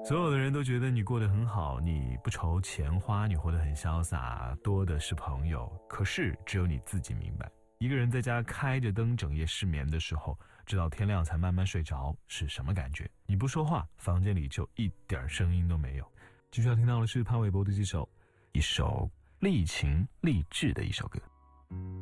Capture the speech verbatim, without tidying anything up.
所有的人都觉得你过得很好，你不愁钱花，你活得很潇洒，多的是朋友。可是只有你自己明白，一个人在家开着灯整夜失眠的时候，直到天亮才慢慢睡着是什么感觉。你不说话，房间里就一点声音都没有。继续要听到的是潘玮柏的这首一首励情励志的一首歌。